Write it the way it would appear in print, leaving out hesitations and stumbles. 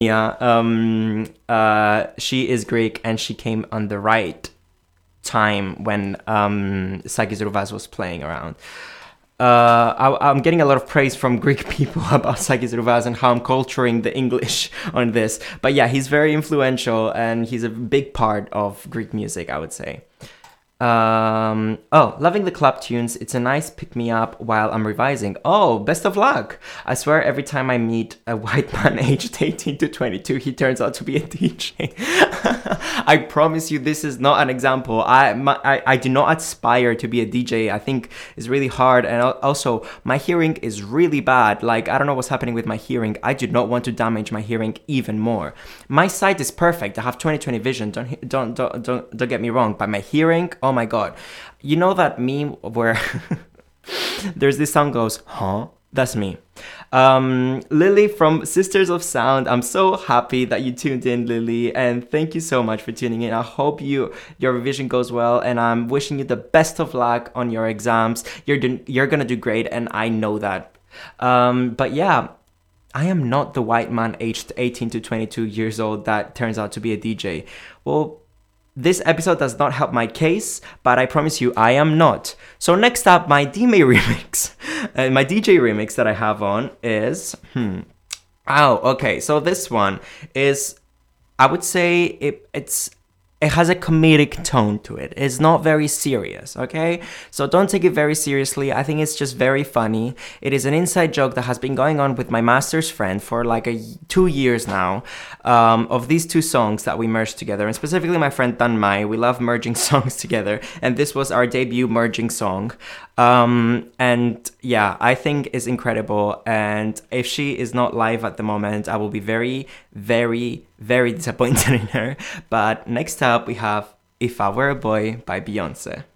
Yeah, she is Greek and she came on the right time when Saki Zervas was playing around. I'm getting a lot of praise from Greek people about Saki Zervas and how I'm culturing the English on this. But yeah, he's very influential and he's a big part of Greek music, I would say. Loving the club tunes. It's a nice pick me up while I'm revising. Oh, best of luck. I swear every time I meet a white man aged 18 to 22, he turns out to be a DJ. I promise you, this is not an example. I do not aspire to be a DJ. I think it's really hard. And also, my hearing is really bad. Like, I don't know what's happening with my hearing. I do not want to damage my hearing even more. My sight is perfect. I have 20/20 vision. Don't get me wrong. But my hearing, oh my god. You know that meme where there's this song goes, huh? That's me. Lily from Sisters of Sound. I'm so happy that you tuned in, Lily, and thank you so much for tuning in. I hope your revision goes well, and I'm wishing you the best of luck on your exams. You're gonna do great, and I know that. But yeah, I am not the white man aged 18 to 22 years old that turns out to be a DJ. Well, this episode does not help my case, but I promise you I am not. So next up, my DMA remix. My DJ remix that I have on is... okay, so this one is... I would say it has a comedic tone to it. It's not very serious, okay? So don't take it very seriously. I think it's just very funny. It is an inside joke that has been going on with my master's friend for like 2 years now, of these two songs that we merged together. And specifically my friend Dan Mai, we love merging songs together. And this was our debut merging song. And yeah, I think it's incredible. And if she is not live at the moment, I will be very, very, very disappointed in her. But next up we have If I Were a Boy by Beyonce.